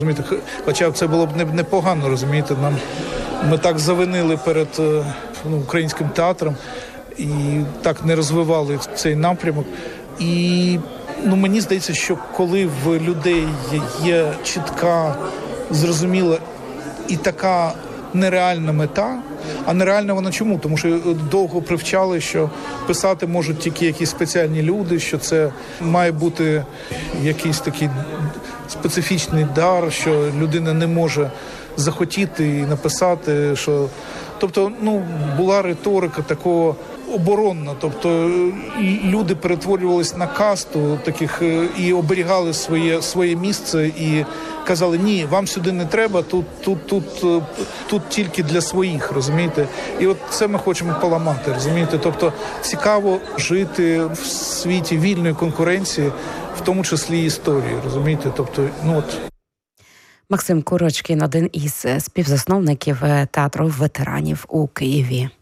Розумієте, хоча це було б непогано, розумієте, ми так завинили перед українським театром і так не розвивали цей напрямок. І мені здається, що коли в людей є чітка, зрозуміла і така нереальна мета, а нереальна вона чому? Тому що довго привчали, що писати можуть тільки якісь спеціальні люди, що це має бути якийсь такий специфічний дар, що людина не може захотіти і написати, що... Тобто, була риторика такого оборонна, тобто люди перетворювалися на касту таких і оберігали своє місце і казали, ні, вам сюди не треба, тут тільки для своїх, розумієте? І от це ми хочемо поламати, розумієте? Тобто цікаво жити в світі вільної конкуренції, в тому числі історії, розумієте? Тобто, Максим Курочкін – один із співзасновників театру ветеранів у Києві.